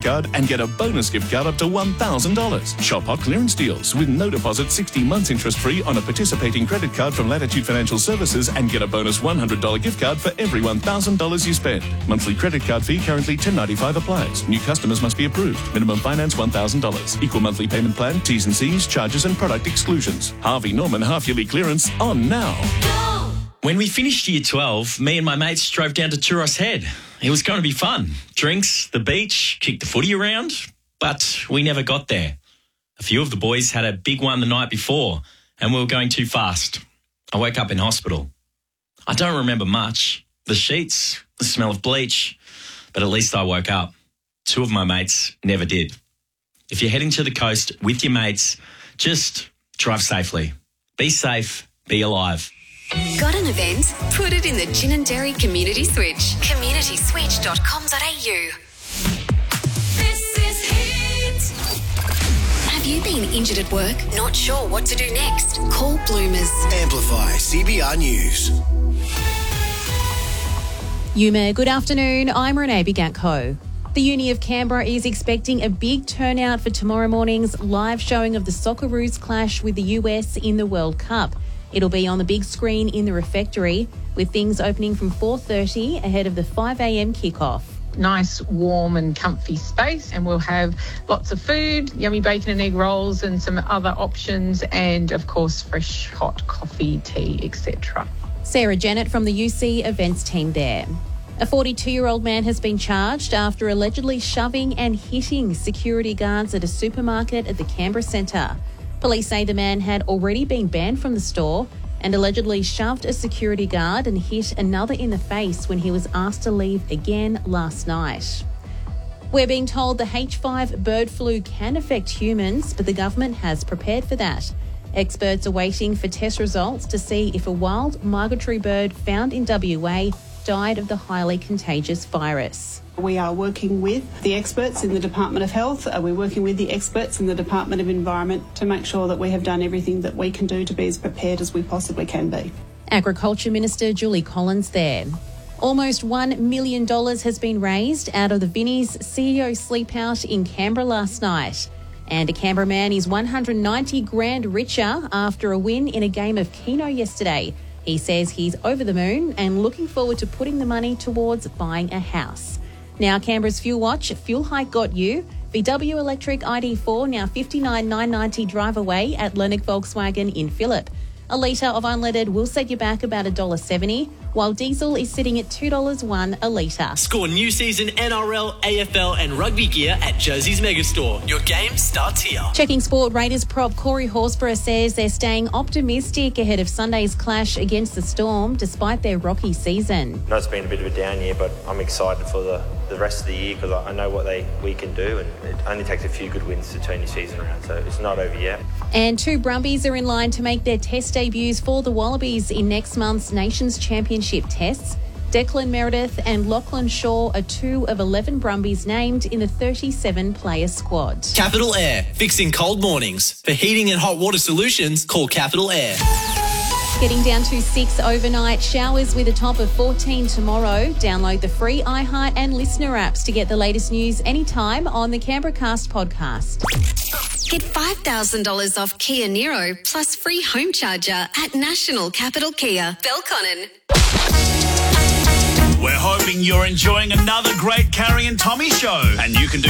card and get a bonus gift card up to $1,000. Shop hot clearance deals with no deposit, 60 months interest-free on a participating credit card from Latitude Financial Services and get a bonus $100 gift card for every $1,000 you spend. Monthly credit card fee currently $10.95 applies. New customers must be approved. Minimum finance $1,000. Equal monthly payment plan, T's and C's, charges and product exclusions. Harvey Norman half-yearly clearance on now. Go! When we finished year 12, me and my mates drove down to Turos Head. It was going to be fun. Drinks, the beach, kick the footy around. But we never got there. A few of the boys had a big one the night before and we were going too fast. I woke up in hospital. I don't remember much. The sheets, the smell of bleach. But at least I woke up. Two of my mates never did. If you're heading to the coast with your mates, just drive safely. Be safe, be alive. Got an event? Put it in the Gin and Dairy Community Switch. communityswitch.com.au. This is Hit. Have you been injured at work? Not sure what to do next? Call Bloomers. Amplify CBR News. Yuma, good afternoon. I'm Renee Biganco. The Uni of Canberra is expecting a big turnout for tomorrow morning's live showing of the Socceroos clash with the US in the World Cup. It'll be on the big screen in the refectory, with things opening from 4:30 ahead of the 5 a.m. kickoff. Nice, warm and comfy space, and we'll have lots of food, yummy bacon and egg rolls and some other options, and of course fresh hot coffee, tea, etc. Sarah Jennett from the UC events team there. A 42-year-old man has been charged after allegedly shoving and hitting security guards at a supermarket at the Canberra Centre. Police say the man had already been banned from the store and allegedly shoved a security guard and hit another in the face when he was asked to leave again last night. We're being told the H5 bird flu can affect humans, but the government has prepared for that. Experts are waiting for test results to see if a wild migratory bird found in WA died of the highly contagious virus. We are working with the experts in the Department of Health. We're working with the experts in the Department of Environment to make sure that we have done everything that we can do to be as prepared as we possibly can be. Agriculture Minister Julie Collins there. Almost $1 million has been raised out of the Vinnie's CEO sleepout in Canberra last night. And a Canberra man is 190 grand richer after a win in a game of Keno yesterday. He says he's over the moon and looking forward to putting the money towards buying a house. Now, Canberra's Fuel Watch, fuel hike got you. VW electric ID4 now $59,990 drive away at Lennox Volkswagen in Phillip. A litre of unleaded will set you back about $1.70, while diesel is sitting at $2.01 a litre. Score new season NRL, AFL and rugby gear at Josie's Megastore. Your game starts here. Checking sport, Raiders prop Corey Horsburgh says they're staying optimistic ahead of Sunday's clash against the Storm, despite their rocky season. I know it's been a bit of a down year, but I'm excited for the rest of the year because I know what we can do, and it only takes a few good wins to turn your season around, so it's not over yet. And two Brumbies are in line to make their test debuts for the Wallabies in next month's Nations Championship tests. Declan Meredith and Lachlan Shaw are 2 of 11 Brumbies named in the 37-player squad. Capital Air, fixing cold mornings. For heating and hot water solutions, call Capital Air. Getting down to 6 overnight, showers with a top of 14 tomorrow. Download the free iHeart and Listener apps to get the latest news anytime on the Canberra Cast podcast. Get $5,000 off Kia Niro plus free home charger at National Capital Kia, Belconnen. We're hoping you're enjoying another great Carrie and Tommy show, and you can do